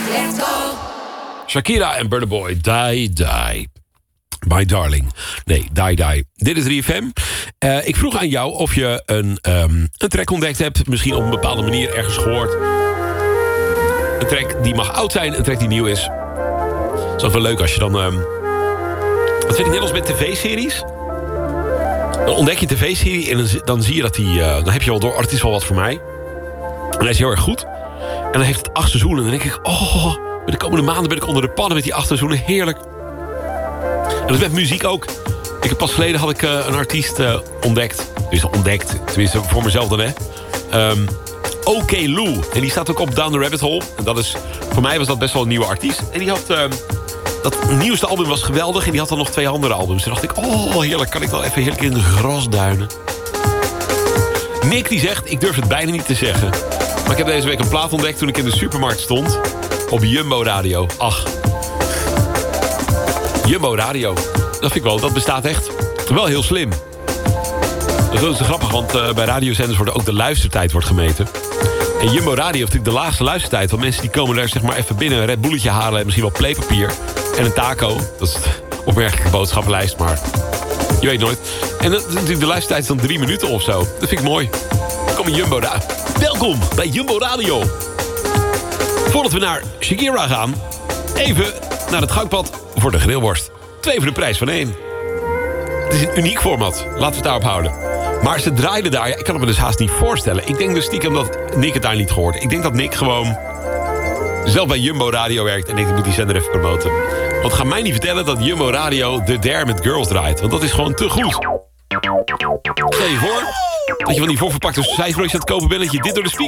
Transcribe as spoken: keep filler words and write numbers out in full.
Let's go. Shakira en Burna Boy, Die Die. My darling. Nee, Die Die. Dit is drie F M. Uh, ik vroeg aan jou of je een, um, een track ontdekt hebt. Misschien op een bepaalde manier ergens gehoord. Een track die mag oud zijn, een track die nieuw is. Dat is ook wel leuk als je dan... Um, dat vind ik net als met tv-series. Dan ontdek je een tv-serie en dan, dan zie je dat die... Uh, dan heb je wel door, oh, het is wel wat voor mij. En hij is heel erg goed. En dan heeft het acht seizoenen. En dan denk ik, oh, met de komende maanden ben ik onder de pannen met die acht seizoenen. Heerlijk. En dat is met muziek ook. Ik heb pas geleden had ik uh, een artiest uh, ontdekt. Dus ontdekt, tenminste voor mezelf dan, hè. Um, OK Lou. En die staat ook op Down the Rabbit Hole. En dat is, voor mij was dat best wel een nieuwe artiest. En die had... Um, dat nieuwste album was geweldig. En die had dan nog twee andere albums. Toen dacht ik, oh heerlijk, kan ik wel even heerlijk in de gras duinen. Nick die zegt, ik durf het bijna niet te zeggen. Maar ik heb deze week een plaat ontdekt toen ik in de supermarkt stond. Op Jumbo Radio. Ach. Jumbo Radio. Dat vind ik wel, dat bestaat echt. Wel heel slim. Dat is zo grappig, want uh, bij radiozenders wordt ook de luistertijd wordt gemeten. En Jumbo Radio heeft natuurlijk de laagste luistertijd. Want mensen die komen daar zeg maar even binnen een Red Bulletje halen... en misschien wel playpapier en een taco. Dat is de opmerkelijke boodschappenlijst, maar je weet nooit. En dat, natuurlijk de luistertijd is dan drie minuten of zo. Dat vind ik mooi. Kom in Jumbo daar. Welkom bij Jumbo Radio. Voordat we naar Shakira gaan... even naar het gangpad voor de grillworst. Twee voor de prijs van één. Het is een uniek format. Laten we het daarop houden. Maar ze draaiden daar... Ja, ik kan het me dus haast niet voorstellen. Ik denk dus stiekem dat Nick het daar niet gehoord. Ik denk dat Nick gewoon... zelf bij Jumbo Radio werkt. En ik moet die zender even promoten. Want ga mij niet vertellen dat Jumbo Radio The Dare met Girls draait. Want dat is gewoon te goed. Stel je voor dat je van die voorverpakte sausijsbroodjes aan het kopen bent... dat je dit door de speaker